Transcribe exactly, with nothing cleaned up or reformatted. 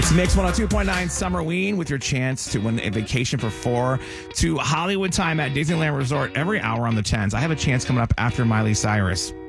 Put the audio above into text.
It's Mix one oh two point nine Summerween with your chance to win a vacation for four to Hollywood Time at Disneyland Resort every hour on the tens. I have a chance coming up after Miley Cyrus.